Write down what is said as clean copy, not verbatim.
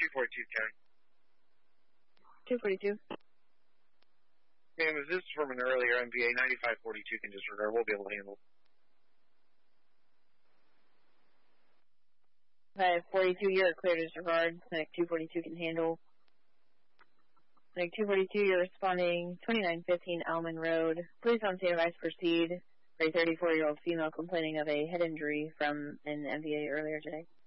242, Karen. 242. Ma'am, if this is from an earlier MVA, 9542 can disregard. We'll be able to handle. 42, you're clear to disregard. Medic 242 can handle. Medic 242, you're responding 2915 Alman Road. Police on scene advice proceed for a 34-year-old female complaining of a head injury from an MVA earlier today.